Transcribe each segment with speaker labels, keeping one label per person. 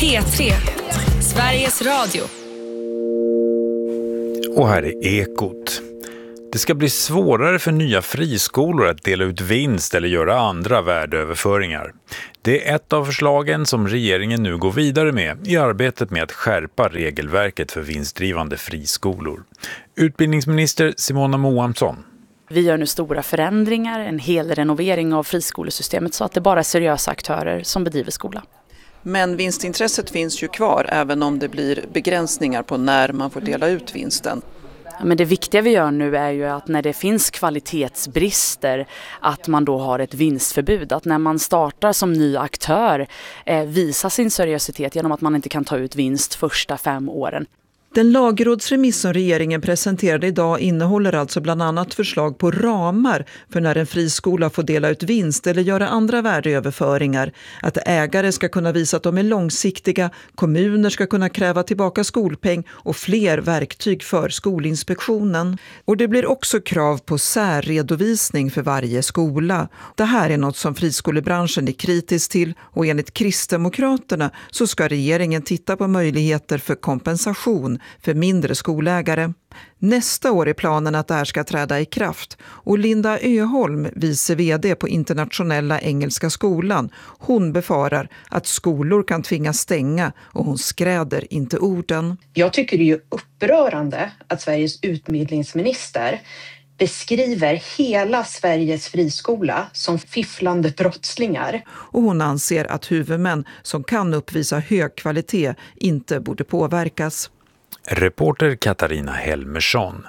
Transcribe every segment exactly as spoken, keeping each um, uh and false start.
Speaker 1: P tre, Sveriges Radio.
Speaker 2: Och här är Ekot. Det ska bli svårare för nya friskolor att dela ut vinst eller göra andra värdeöverföringar. Det är ett av förslagen som regeringen nu går vidare med i arbetet med att skärpa regelverket för vinstdrivande friskolor. Utbildningsminister Simona Moamsson.
Speaker 3: Vi gör nu stora förändringar, en hel renovering av friskolesystemet så att det bara är seriösa aktörer som bedriver skola.
Speaker 4: Men vinstintresset finns ju kvar även om det blir begränsningar på när man får dela ut vinsten.
Speaker 3: Men det viktiga vi gör nu är ju att när det finns kvalitetsbrister att man då har ett vinstförbud. Att när man startar som ny aktör eh, visa sin seriositet genom att man inte kan ta ut vinst första fem åren.
Speaker 5: Den lagrådsremiss som regeringen presenterade idag innehåller alltså bland annat förslag på ramar för när en friskola får dela ut vinst eller göra andra värdeöverföringar. Att ägare ska kunna visa att de är långsiktiga, kommuner ska kunna kräva tillbaka skolpeng och fler verktyg för Skolinspektionen. Och det blir också krav på särredovisning för varje skola. Det här är något som friskolebranschen är kritisk till och enligt Kristdemokraterna så ska regeringen titta på möjligheter för kompensation för mindre skolägare. Nästa år är planen att det här ska träda i kraft och Linda Öholm, vice vd på Internationella Engelska skolan, hon befarar att skolor kan tvingas stänga och hon skräder inte orden.
Speaker 6: Jag tycker det är ju upprörande att Sveriges utbildningsminister beskriver hela Sveriges friskola som fifflande brottslingar.
Speaker 5: Och hon anser att huvudmän som kan uppvisa hög kvalitet inte borde påverkas.
Speaker 2: Reporter Katarina Helmersson.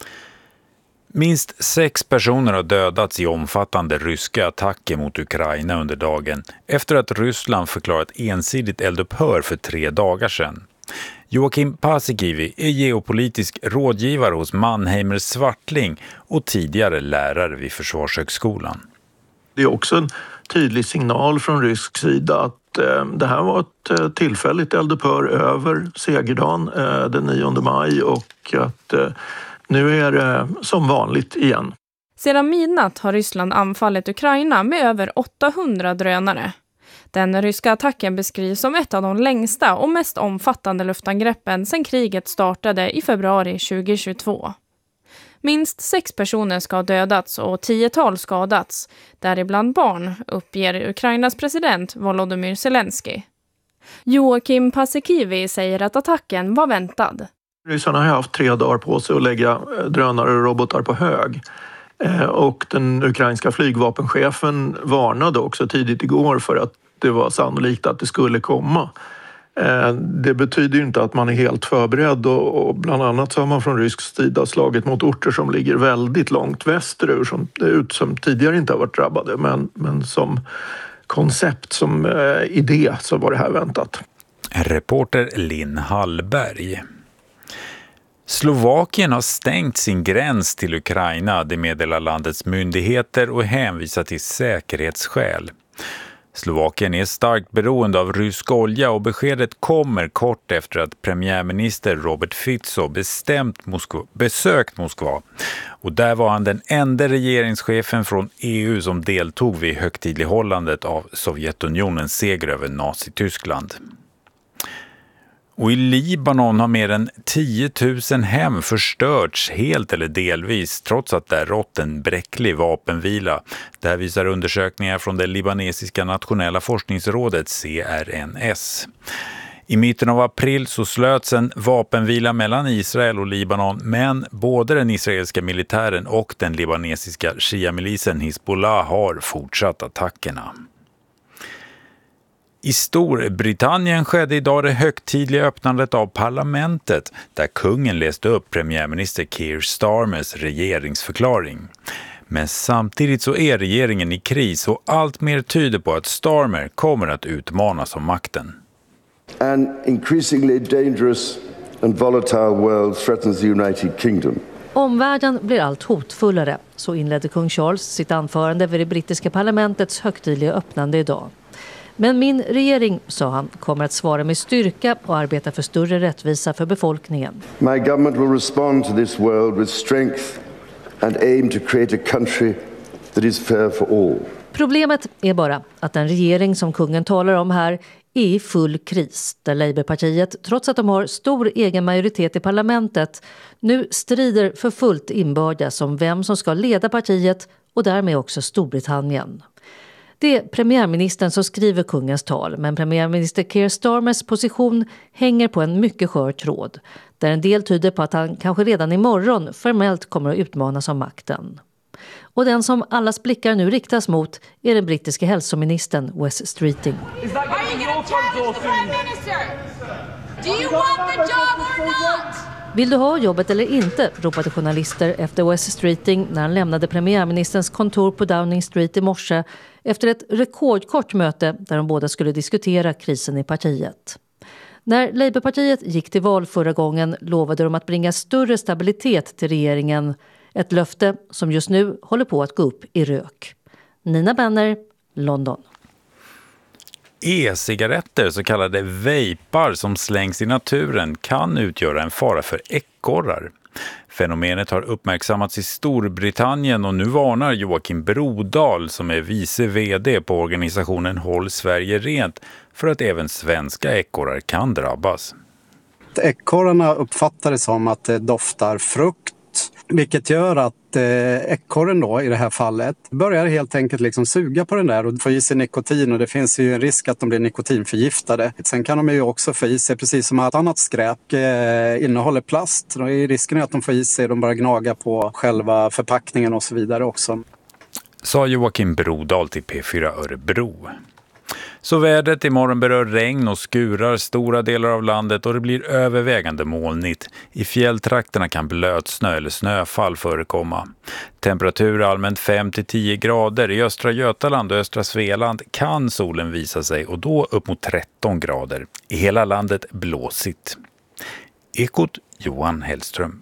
Speaker 2: Minst sex personer har dödats i omfattande ryska attacker mot Ukraina under dagen efter att Ryssland förklarat ensidigt eldupphör för tre dagar sedan. Joakim Paasikivi är geopolitisk rådgivare hos Mannheimer Swartling och tidigare lärare vid Försvarshögskolan.
Speaker 7: Det är också en tydlig signal från rysk sida att det här var ett tillfälligt eldupphör över segerdagen den nionde maj och att nu är det som vanligt igen.
Speaker 8: Sedan midnatt har Ryssland anfallit Ukraina med över åttahundra drönare. Den ryska attacken beskrivs som ett av de längsta och mest omfattande luftangreppen sedan kriget startade i februari tjugohundratjugotvå. Minst sex personer ska ha dödats och tiotal skadats, däribland barn, uppger Ukrainas president Volodymyr Zelensky. Joakim Paasikivi säger att attacken var väntad.
Speaker 7: Ryssarna har haft tre dagar på sig att lägga drönare och robotar på hög. Och den ukrainska flygvapenchefen varnade också tidigt igår för att det var sannolikt att det skulle komma. Det betyder ju inte att man är helt förberedd och bland annat så har man från rysk sida slagit mot orter som ligger väldigt långt västerur som, som tidigare inte har varit drabbade men, men som koncept, som eh, idé så var det här väntat.
Speaker 2: Reporter Linn Hallberg. Slovakien har stängt sin gräns till Ukraina, det meddelar landets myndigheter och hänvisar till säkerhetsskäl. Slovakien är starkt beroende av rysk olja och beskedet kommer kort efter att premiärminister Robert Fico bestämt Moskva, besökt Moskva. Och där var han den enda regeringschefen från E U som deltog vid högtidlighållandet av Sovjetunionens seger över Nazityskland. Och i Libanon har mer än tio tusen hem förstörts helt eller delvis trots att det rått en bräcklig vapenvila. Det här visar undersökningar från det libanesiska nationella forskningsrådet C R N S. I mitten av april så slöts en vapenvila mellan Israel och Libanon, men både den israeliska militären och den libanesiska shia-milisen Hizbollah har fortsatt attackerna. I Storbritannien skedde idag det högtidliga öppnandet av parlamentet där kungen läste upp premiärminister Keir Starmers regeringsförklaring. Men samtidigt så är regeringen i kris och allt mer tyder på att Starmer kommer att utmanas om makten.
Speaker 9: An increasingly dangerous and volatile world threatens the United Kingdom.
Speaker 10: Omvärlden blir allt hotfullare, så inledde kung Charles sitt anförande vid det brittiska parlamentets högtidliga öppnande idag. Men min regering, sa han, kommer att svara med styrka och arbeta för större rättvisa för befolkningen.
Speaker 9: My government will respond to this world with strength and aim to create a country that is fair for all.
Speaker 10: Problemet är bara att den regering som kungen talar om här är i full kris, där Labourpartiet, trots att de har stor egen majoritet i parlamentet, nu strider för fullt inbördes om vem som ska leda partiet och därmed också Storbritannien. Det är premiärministern som skriver kungens tal, men premiärminister Keir Starmers position hänger på en mycket skör tråd, där en del tyder på att han kanske redan imorgon formellt kommer att utmanas av makten. Och den som allas blickar nu riktas mot är den brittiska hälsoministern Wes Streeting. Vill du ha jobbet eller inte, ropade journalister efter Wes Streeting när han lämnade premiärministerns kontor på Downing Street i morse efter ett rekordkort möte där de båda skulle diskutera krisen i partiet. När Labourpartiet gick till val förra gången lovade de att bringa större stabilitet till regeringen. Ett löfte som just nu håller på att gå upp i rök. Nina Benner, London.
Speaker 2: E-cigaretter, så kallade vejpar som slängs i naturen, kan utgöra en fara för ekorrar. Fenomenet har uppmärksammats i Storbritannien och nu varnar Joakim Brodal, som är vice vd på organisationen Håll Sverige Rent, för att även svenska ekorrar kan drabbas.
Speaker 11: Ekorrarna uppfattar det som att det doftar frukt, vilket gör att eh, ekorren då i det här fallet börjar helt enkelt liksom suga på den där och få i sig nikotin, och det finns ju en risk att de blir nikotinförgiftade. Sen kan de ju också få i sig, precis som att annat skräp eh, innehåller plast. Då är risken att de får i sig, de bara gnaga på själva förpackningen och så vidare också.
Speaker 2: Sa Joakim Brodal till P fyra Örebro. Så vädret imorgon berör regn och skurar stora delar av landet och det blir övervägande molnigt. I fjälltrakterna kan blötsnö eller snöfall förekomma. Temperatur allmänt fem till tio grader. I östra Götaland och östra Svealand kan solen visa sig och då upp mot tretton grader. I hela landet blåsigt. Ekot Johan Hellström.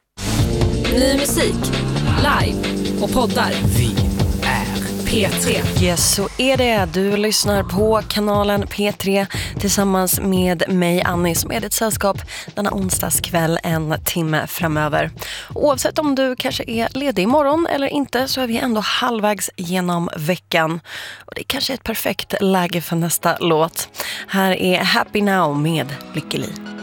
Speaker 1: Ny musik, live och poddar. Vi är P tre.
Speaker 12: Yes, så är det. Du lyssnar på kanalen P tre tillsammans med mig, Annie, som är ditt sällskap denna onsdagskväll en timme framöver. Oavsett om du kanske är ledig imorgon eller inte, så är vi ändå halvvägs genom veckan. Och det är kanske ett perfekt läge för nästa låt. Här är Happy Now med Lykkeli.